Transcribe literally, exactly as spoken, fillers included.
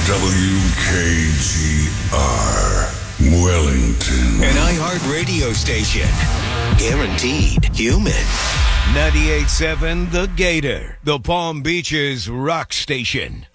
W K G R, Wellington. An iHeart radio station. Guaranteed human. ninety-eight point seven The Gator, the Palm Beaches rock station.